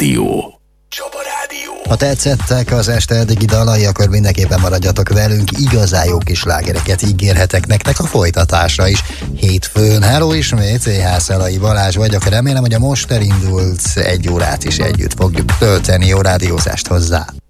Rádió. Ha tetszettek az este eddigi dalai, akkor mindenképpen maradjatok velünk, igazán jó kis slágereket ígérhetek nektek a folytatásra is. Hétfőn, hello ismét, CH Szalai Balázs vagyok, remélem, hogy a most elindult 1 órát is együtt fogjuk tölteni, jó rádiózást hozzá!